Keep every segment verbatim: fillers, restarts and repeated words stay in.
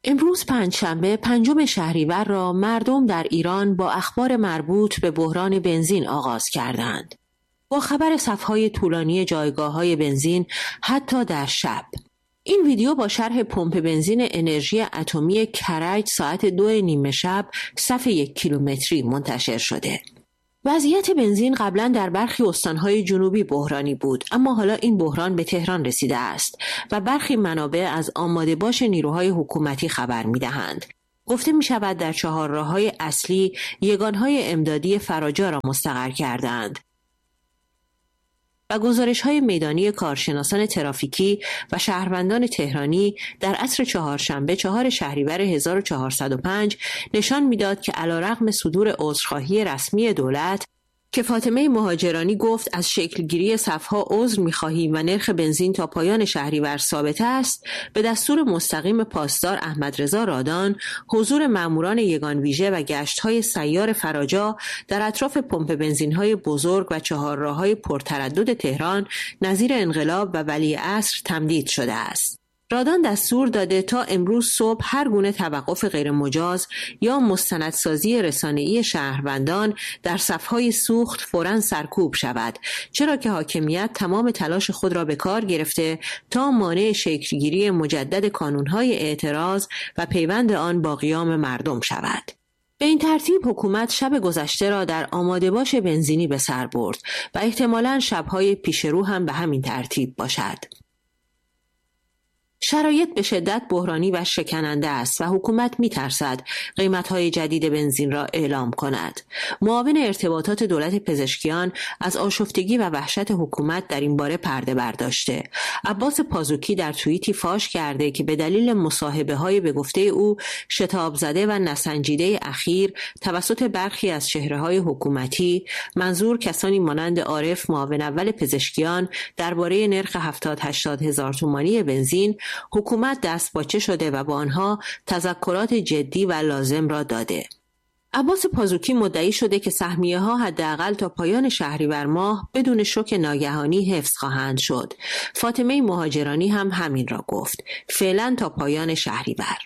امروز پنجشنبه پنجم شهریور را مردم در ایران با اخبار مربوط به بحران بنزین آغاز کردند. با خبر صف‌های طولانی جایگاه‌های بنزین حتی در شب. این ویدیو با شرح پمپ بنزین انرژی اتمی کرج ساعت دو نیمه شب صف یک کیلومتری منتشر شده. وضعیت بنزین قبلا در برخی استانهای جنوبی بحرانی بود، اما حالا این بحران به تهران رسیده است و برخی منابع از آماده باش نیروهای حکومتی خبر می‌دهند. گفته می‌شود در چهارراه‌های اصلی یگانهای امدادی فراجا را مستقر کردند و گزارش‌های میدانی کارشناسان ترافیکی و شهروندان تهرانی در عصر چهارشنبه چهار شهریور هزار و چهارصد و پنج نشان می‌داد که علیرغم صدور عذرخواهی رسمی دولت که فاطمه مهاجرانی گفت از شکلگیری صف‌ها عذر می‌خواهیم و نرخ بنزین تا پایان شهریور ثابت است، به دستور مستقیم پاسدار احمدرضا رادان حضور ماموران یگان ویژه و گشت‌های سیار فراجا در اطراف پمپ بنزین‌های بزرگ و چهارراه‌های پرتردد تهران نظیر انقلاب و ولیعصر تمدید شده است. رادان دستور داده تا امروز صبح هر گونه توقف غیرمجاز یا مستندسازی رسانه‌ای شهروندان در صف‌های سوخت فوراً سرکوب شود، چرا که حاکمیت تمام تلاش خود را به کار گرفته تا مانع شکلگیری مجدد کانون‌های اعتراض و پیوند آن با قیام مردم شود. به این ترتیب حکومت شب گذشته را در آماده باش بنزینی به سر برد و احتمالاً شب‌های پیش رو هم به همین ترتیب باشد. شرایط به شدت بحرانی و شکننده است و حکومت می‌ترسد قیمت‌های جدید بنزین را اعلام کند. معاون ارتباطات دولت پزشکیان از آشفتگی و وحشت حکومت در این باره پرده برداشته. عباس پازوکی در توییتی فاش کرده که به دلیل مصاحبه‌های به گفته او شتاب زده و نسنجیده اخیر توسط برخی از چهره‌های حکومتی، منظور کسانی مانند عارف معاون اول پزشکیان، درباره نرخ هفتاد هشتاد هزار تومانی بنزین، حکومت دست باچه شده و با آنها تذکرات جدی و لازم را داده. عباس پازوکی مدعی شده که سهمیه ها حداقل تا پایان شهریور ماه بدون شوک ناگهانی حفظ خواهند شد. فاطمه مهاجرانی هم همین را گفت. فعلا تا پایان شهریور.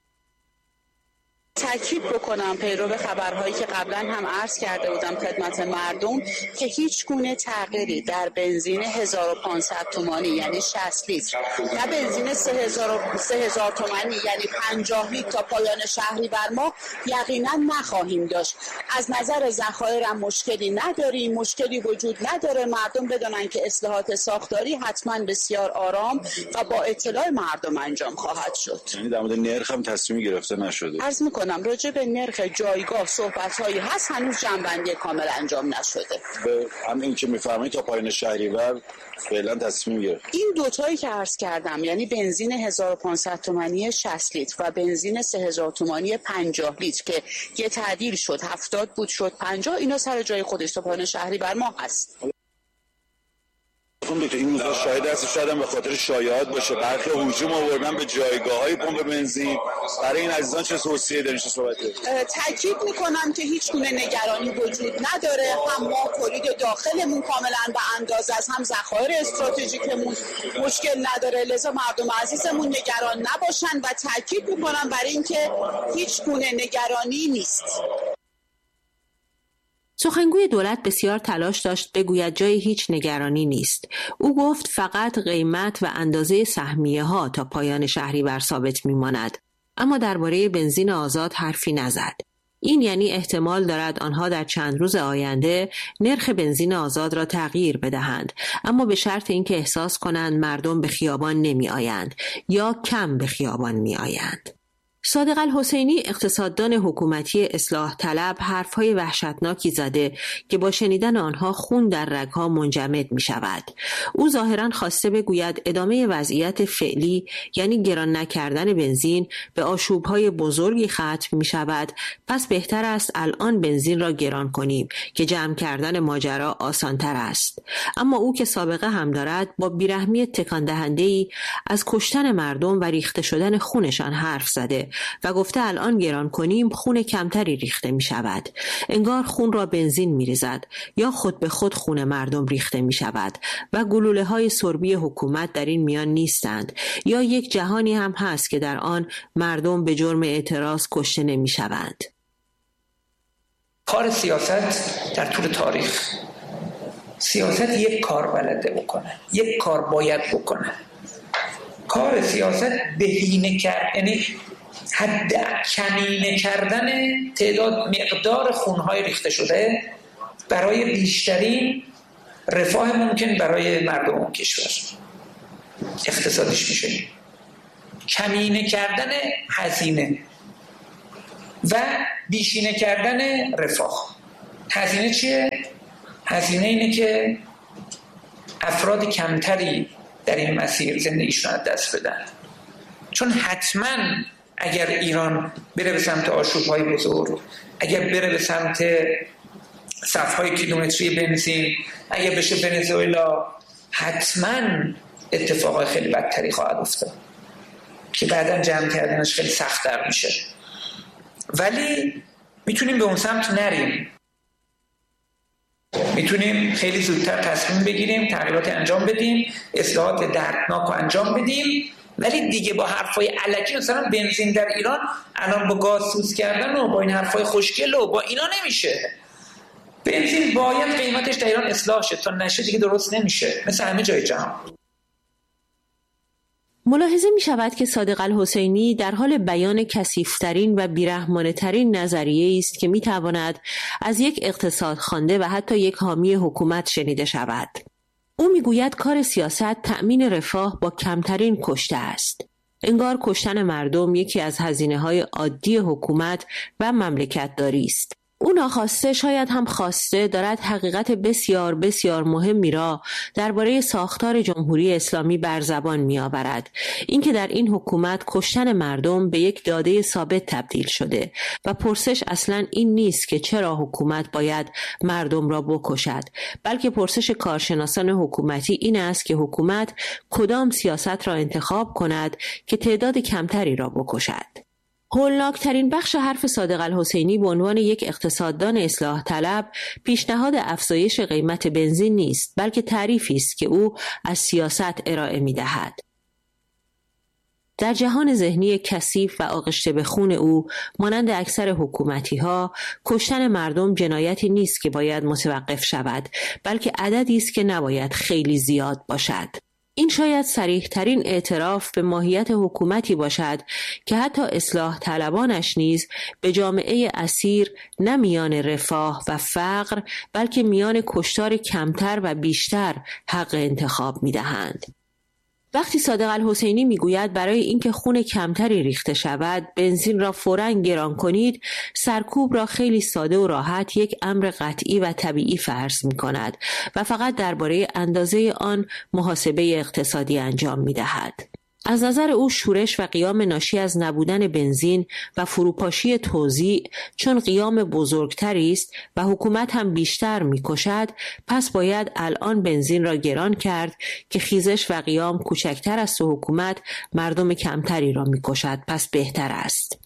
تاکید بکنم پیرو به خبرهایی که قبلا هم عرض کرده بودم خدمت مردم که هیچ گونه تغییری در بنزین هزار و پانصد تومانی یعنی شصت لیتر و بنزین سه هزار تومانی یعنی پنجاه لیتر تا پایان شهریور ماه یقینا نخواهیم داشت. از نظر ذخایر هم مشکلی نداریم، مشکلی وجود نداره. مردم بدونن که اصلاحات ساختاری حتما بسیار آرام و با اطلاع مردم انجام خواهد شد. یعنی در مورد نرخ هم تصمیمی گرفته نشده. عرض می‌کنم راجع به نرخ جایگاه صحبت‌هایی هست، هنوز جنبندی کامل انجام نشده. به همین که می‌فرمایید تا پایان شهریور فعلا تصمیم گرفت. این دوتایی که عرض کردم یعنی بنزین هزار و پانصد تومانی شصت لیتر و بنزین سه هزار تومانی پنجاه لیتر که یه تعدیل شد هفتاد بود شد پنجاه، اینا سر جای خودش تا پایان شهریور ماه هست. خب این روزا شاهد هست، شاید هم به خاطر شایعات باشه برخی هجوم آوردن به جایگاه‌های پمپ بنزین. برای این عزیزان چه توصیه دارین؟ چه صحبت دارین؟ تاکید می‌کنم که هیچ گونه نگرانی وجود نداره. هم ما تولید داخلمون کاملا به اندازه است، هم ذخایر استراتژیکمون مشکل نداره، لذا مردم عزیزمون نگران نباشن و تاکید می‌کنم برای اینکه هیچ گونه نگرانی نیست. سخنگوی دولت بسیار تلاش داشت بگوید جای هیچ نگرانی نیست. او گفت فقط قیمت و اندازه سهمیه ها تا پایان شهریور ثابت میماند، اما درباره بنزین آزاد حرفی نزد. این یعنی احتمال دارد آنها در چند روز آینده نرخ بنزین آزاد را تغییر بدهند، اما به شرط اینکه احساس کنند مردم به خیابان نمی آیند یا کم به خیابان می آیند. صادق الحسینی اقتصاددان حکومتی اصلاح طلب حرفهای وحشتناکی زده که با شنیدن آنها خون در رگها منجمد می شود. او ظاهراً خواسته بگوید ادامه وضعیت فعلی یعنی گران نکردن بنزین به آشوبهای بزرگی ختم می شود، پس بهتر است الان بنزین را گران کنیم که جمع کردن ماجرا آسانتر است. اما او که سابقه هم دارد با بیرحمی تکان دهنده‌ای از کشتن مردم و ریخته شدن خونشان حرف زده و گفته الان گران کنیم خون کمتری ریخته می شود. انگار خون را بنزین می ریزد یا خود به خود خون مردم ریخته می شود و گلوله های سربی حکومت در این میان نیستند یا یک جهانی هم هست که در آن مردم به جرم اعتراض کشته نمی شوند. کار سیاست در طول تاریخ، سیاست یک کار بلده بکنه، یک کار باید بکنه. کار سیاست بهینه کرد، یعنی حد کمینه کردن تعداد مقدار خونهای ریخته شده برای بیشترین رفاه ممکن برای مردم اون کشور. اقتصادیش میشه کمینه کردن هزینه و بیشینه کردن رفاه. هزینه چیه؟ هزینه اینه که افراد کمتری در این مسیر زندگیشون از دست بدن، چون حتما اگر ایران بره به سمت آشوب‌های بزرگ، اگر بره به سمت صف‌های کیلومتری بنزین، اگر بشه ونزوئلا، حتما اتفاقای خیلی بدتری خواهد افتاد که بعداً جمع کردنش خیلی سخت‌تر میشه. ولی میتونیم به اون سمت نریم، میتونیم خیلی زودتر تصمیم بگیریم، تغییرات انجام بدیم، اصلاحات دردناک رو انجام بدیم، ولی دیگه با حرفای الکی مثلا بنزین در ایران الان با گاز سوز کردن و با این حرفای خوشگل و با اینا نمیشه. بنزین باید قیمتش در ایران اصلاح شه، تا نشه دیگه درست نمیشه، مثل همه جای جهان. ملاحظه می شود که صادق الحسینی در حال بیان کثیف‌ترین و بیرحمانه‌ترین نظریه‌ای است که می تواند از یک اقتصاد خوانده و حتی یک حامی حکومت شنیده شود. او می گوید کار سیاست تأمین رفاه با کمترین کشته است. انگار کشتن مردم یکی از هزینه‌های عادی حکومت و مملکت داری است. او ناخواسته شاید هم خواسته دارد حقیقت بسیار بسیار مهمی را درباره ساختار جمهوری اسلامی بر زبان می آورد. اینکه در این حکومت کشتن مردم به یک داده ثابت تبدیل شده و پرسش اصلا این نیست که چرا حکومت باید مردم را بکشد، بلکه پرسش کارشناسان حکومتی این است که حکومت کدام سیاست را انتخاب کند که تعداد کمتری را بکشد. هولناکترین بخش حرف صادق الحسینی به عنوان یک اقتصاددان اصلاح طلب پیشنهاد افزایش قیمت بنزین نیست، بلکه تعریفی است که او از سیاست ارائه می دهد. در جهان ذهنی کثیف و آغشته به خون او، مانند اکثر حکومتی ها، کشتن مردم جنایتی نیست که باید متوقف شود، بلکه عددی است که نباید خیلی زیاد باشد. این شاید صریح ترین اعتراف به ماهیت حکومتی باشد که حتی اصلاح طلبانش نیز به جامعه اسیر نه میان رفاه و فقر بلکه میان کشتار کمتر و بیشتر حق انتخاب می دهند. وقتی صادق الحسینی میگوید برای اینکه خون کمتری ریخته شود بنزین را فوراً گران کنید، سرکوب را خیلی ساده و راحت یک امر قطعی و طبیعی فرض می کند و فقط درباره اندازه آن محاسبه اقتصادی انجام می دهد. از نظر او شورش و قیام ناشی از نبودن بنزین و فروپاشی توزیع چون قیام بزرگتری است و حکومت هم بیشتر می‌کشد، پس باید الان بنزین را گران کرد که خیزش و قیام کوچکتر است و حکومت مردم کمتری را می‌کشد، پس بهتر است.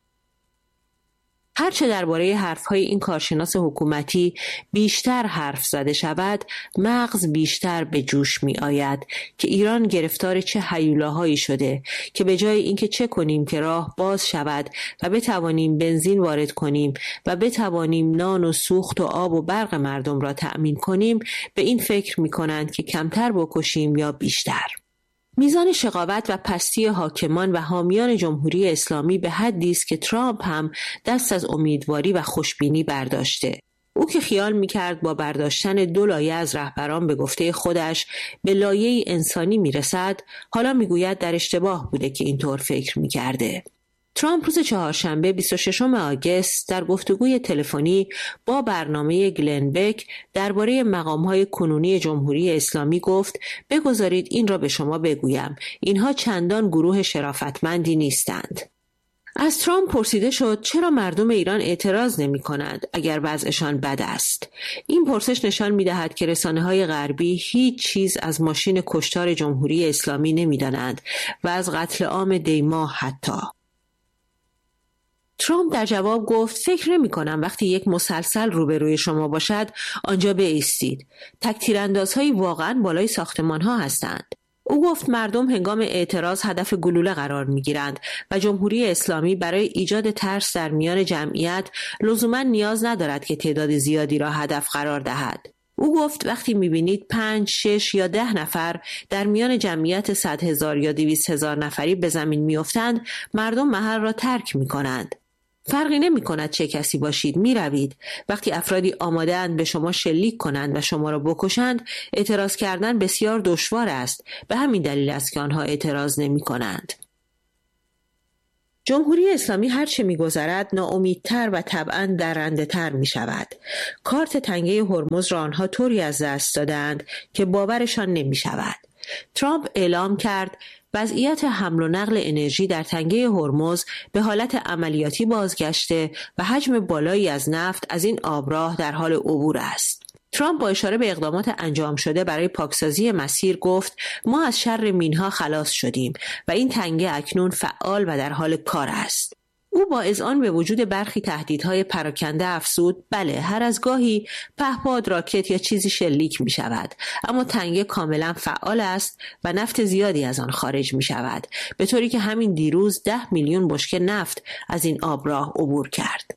هرچه درباره حرفهای این کارشناس حکومتی بیشتر حرف زده شود، مغز بیشتر به جوش می آید که ایران گرفتار چه هیولاهایی شده که به جای اینکه چه کنیم که راه باز شود و بتوانیم بنزین وارد کنیم و بتوانیم نان و سوخت و آب و برق مردم را تأمین کنیم، به این فکر می کنند که کمتر بکشیم یا بیشتر. میزان شقاوت و پستی حاکمان و حامیان جمهوری اسلامی به حدی است که ترامپ هم دست از امیدواری و خوشبینی برداشته. او که خیال میکرد با برداشتن دو لایه از رهبران به گفته خودش به لایه انسانی میرسد، حالا میگوید در اشتباه بوده که اینطور فکر میکرده. ترامپ روز چهارشنبه بیست و ششم آگوست در گفتگوی تلفنی با برنامه گلن بک درباره مقام‌های کنونی جمهوری اسلامی گفت: بگذارید این را به شما بگویم، اینها چندان گروه شرافتمندی نیستند. از ترامپ پرسیده شد چرا مردم ایران اعتراض نمی کنند اگر وضعشان بد است. این پرسش نشان می دهد که رسانه‌های غربی هیچ چیز از ماشین کشتار جمهوری اسلامی نمی دانند و از قتل عام دیماه حتی. ترامپ در جواب گفت فکر نمی کنم وقتی یک مسلسل روبروی شما باشد آنجا بایستید. تک تیراندازهایی واقعا بالای ساختمان ها هستند. او گفت مردم هنگام اعتراض هدف گلوله قرار می گیرند و جمهوری اسلامی برای ایجاد ترس در میان جمعیت لزوما نیاز ندارد که تعداد زیادی را هدف قرار دهد. او گفت وقتی میبینید پنج، شش یا ده نفر در میان جمعیت صد هزار یا دویست هزار نفری به زمین میافتند، مردم محل را ترک میکنند. فرقی نمی کند چه کسی باشید، می روید. وقتی افرادی آماده اند به شما شلیک کنند و شما را بکشند، اعتراض کردن بسیار دشوار است. به همین دلیل است که آنها اعتراض نمی کنند. جمهوری اسلامی هرچه می‌گذرد ناامیدتر و طبعاً درنده‌تر می‌شود. کارت تنگه هرمز را آنها طوری از دست دادند که باورشان نمی‌شود. ترامپ اعلام کرد وضعیت حمل و نقل انرژی در تنگه هرمز به حالت عملیاتی بازگشته و حجم بالایی از نفت از این آبراه در حال عبور است. ترامپ با اشاره به اقدامات انجام شده برای پاکسازی مسیر گفت ما از شر مینها خلاص شدیم و این تنگه اکنون فعال و در حال کار است. او با اذعان به وجود برخی تهدیدهای پراکنده افزود بله هر از گاهی پهپاد، راکت یا چیزی شلیک می شود، اما تنگه کاملا فعال است و نفت زیادی از آن خارج می شود، به طوری که همین دیروز ده میلیون بشکه نفت از این آبراه عبور کرد.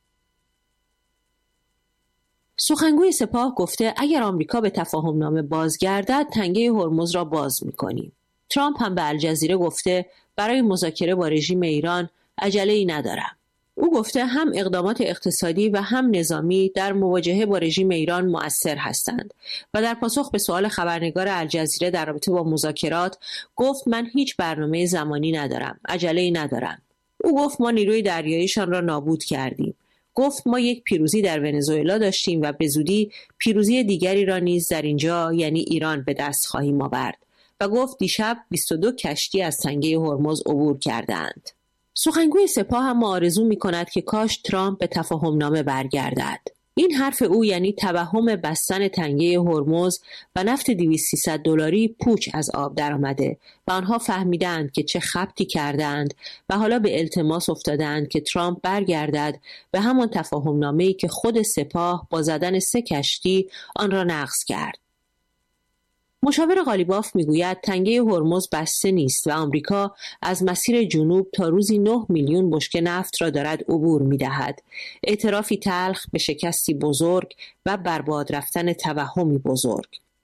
سخنگوی سپاه گفته اگر آمریکا به تفاهم نامه بازگردد تنگه هرمز را باز می‌کنیم. ترامپ هم به الجزیره گفته برای مذاکره با رژیم ایران عجله‌ای ندارم. او گفته هم اقدامات اقتصادی و هم نظامی در مواجهه با رژیم ایران مؤثر هستند و در پاسخ به سوال خبرنگار الجزیره در رابطه با مذاکرات گفت من هیچ برنامه زمانی ندارم، عجله‌ای ندارم. او گفت ما نیروی دریاییشان را نابود کردیم. گفت ما یک پیروزی در ونزوئلا داشتیم و به زودی پیروزی دیگری را نیز در اینجا یعنی ایران به دست خواهیم آورد و گفت دیشب بیست و دو کشتی از تنگه هرمز عبور کردند. سخنگوی سپاه هم آرزو می کند که کاش ترامپ به تفاهم نامه برگردد. این حرف او یعنی توهم بستن تنگه هرمز و نفت دویست سیصد دلاری پوچ از آب درآمده و آنها فهمیدند که چه خبطی کردند و حالا به التماس افتادند که ترامپ برگردد به همان تفاهم نامه‌ای که خود سپاه با زدن سه کشتی آن را نقض کرد. مشاور قالیباف میگوید تنگه هرمز بسته نیست و آمریکا از مسیر جنوب تا روزی نه میلیون بشکه نفت را دارد عبور می‌دهد. اعترافی تلخ به شکستی بزرگ و برباد رفتن توهمی بزرگ.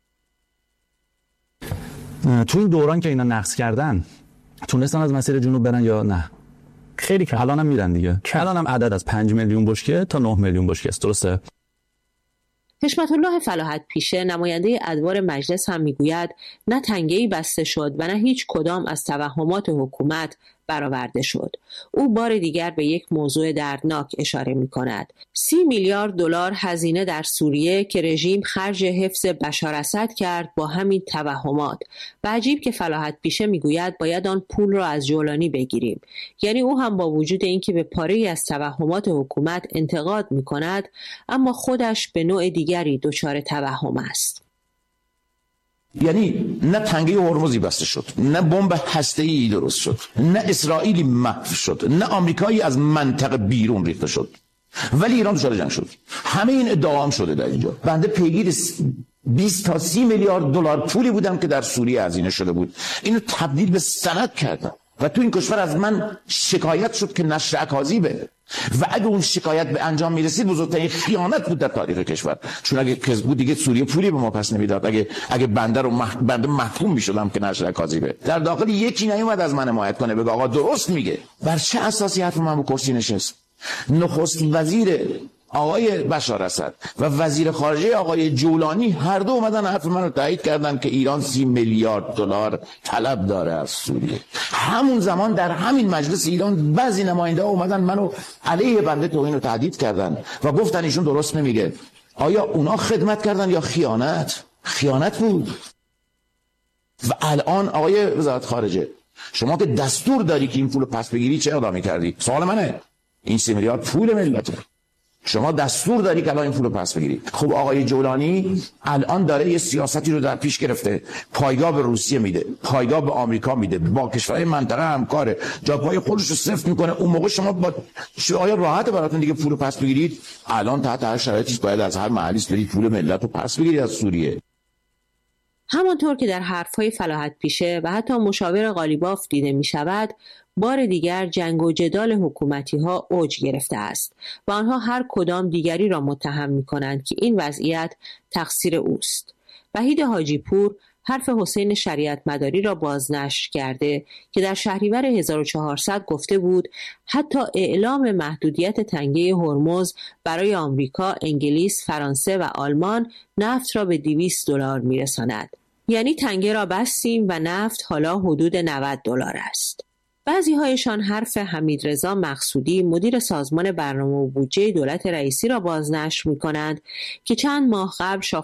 تو این دوران که اینا نقض کردن تونستن از مسیر جنوب برن یا نه؟ خیلی کم. الان هم میرن دیگه. الان هم عدد از پنج میلیون بشکه تا نه میلیون بشکه است. درسته؟ حشمت الله فلاحت پیشه نماینده ادوار مجلس هم میگوید نه تنگه‌ای بسته شد و نه هیچ کدام از توهمات حکومت برآورده شد. او بار دیگر به یک موضوع دردناک اشاره می کند. سی میلیارد دلار هزینه در سوریه که رژیم خرج حفظ بشار اسد کرد با همین توهمات. و عجیب که فلاحت پیشه می گوید باید آن پول را از جولانی بگیریم. یعنی او هم با وجود اینکه به پاره‌ای از توهمات حکومت انتقاد می کند اما خودش به نوع دیگری دچار توهم است. یعنی نه تنگه هرمزی بسته شد، نه بمب هسته‌ای درست شد، نه اسرائیلی محو شد، نه آمریکایی از منطقه بیرون ریخته شد، ولی ایران دچار جنگ شد. همه این ادعا هم شده در اینجا. بنده پیگیر بیست تا سی میلیارد دلار پولی بودم که در سوریه هزینه شده بود. اینو تبدیل به سند کردم و تو این کشور از من شکایت شد که نشر اکاذیبه و اگه اون شکایت به انجام میرسید بزرگترین خیانت بود در تاریخ کشور، چون اگه کذب بود دیگه سوریه پولی به ما پس نمیداد. اگه اگه بنده رو مح... بنده محکوم میشدم که نشر اکاذیبه. در داخل یکی نیومد از من حمایت کنه بگه آقا درست میگه. بر چه اساسی حرف من رو کرسی نشست؟ نخست وزیر آقای بشار اسد و وزیر خارجه آقای جولانی هر دو اومدن حرف من رو تایید کردن که ایران سی میلیارد دلار طلب داره از سوریه. همون زمان در همین مجلس ایران بعضی نماینده ها اومدن منو علیه بنده توهین و تهدید کردن و گفتن ایشون درست نمیگه. آیا اونا خدمت کردن یا خیانت؟ خیانت بود. و الان آقای وزارت خارجه شما که دستور داری که این پولو پس بگیری چه اقدامی کردی؟ سوال منه. این سی میلیارد پول ملته. شما دستور داری که الان این پول رو پس بگیری. خب آقای جولانی الان داره یه سیاستی رو در پیش گرفته، پایگاه به روسیه میده، پایگاه به آمریکا میده، با کشورهای منطقه همکاره، جاپای خودش رو سفت میکنه. اون موقع شما با آیا راحت براتون دیگه پول رو پس بگیرید؟ الان تحت هر شرایطی باید از هر محلی برید پول ملت رو پس بگیرید از سوریه. همانطور که در حرفهای فلاحت پیشه و حتی مشاور قالیباف دیده می شود، بار دیگر جنگ و جدال حکومتی ها اوج گرفته است و آنها هر کدام دیگری را متهم می کنند که این وضعیت تقصیر اوست. وحید حاجی پور حرف حسین شریعت مداری را بازنشر کرده که در شهریور هزار و چهارصد گفته بود حتی اعلام محدودیت تنگه هرمز برای آمریکا، انگلیس، فرانسه و آلمان نفت را به دویست دلار میرساند. یعنی تنگه را بستیم و نفت حالا حدود نود دلار است. بعضی هایشان حرف حمیدرضا مقصودی مدیر سازمان برنامه و بودجه دولت رئیسی را بازنشر می کنند که چند ماه قبل